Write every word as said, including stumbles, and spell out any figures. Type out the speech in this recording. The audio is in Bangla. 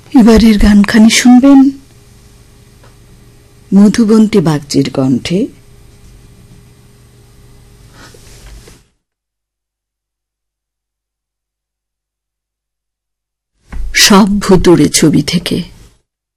এবারের গানখানি শুনবেন মধুবন্তী বাগচির কণ্ঠে। সব ভুতুড়ে ছবি থেকে।